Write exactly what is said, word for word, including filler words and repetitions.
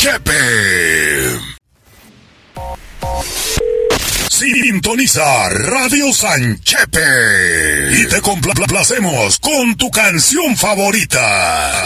Sanchepe. Sintoniza Radio Sanchepe y te complacemos con tu canción favorita.